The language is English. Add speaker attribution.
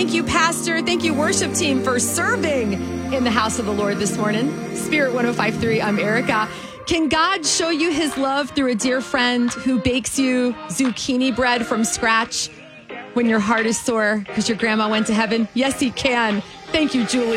Speaker 1: Thank you, Pastor. Thank you, worship team, for serving in the house of the Lord this morning. Spirit 105.3, I'm Erica. Can God show you his love through a dear friend who bakes you zucchini bread from scratch when your heart is sore because your grandma went to heaven? Yes, he can. Thank you, Julie.